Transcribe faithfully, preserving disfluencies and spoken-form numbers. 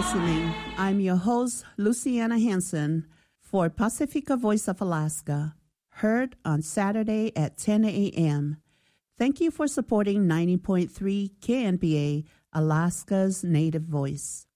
listening. I'm your host, Luciana Hanson, for Pacifica Voice of Alaska, heard on Saturday at ten a.m. Thank you for supporting ninety point three K N P A, Alaska's Native Voice.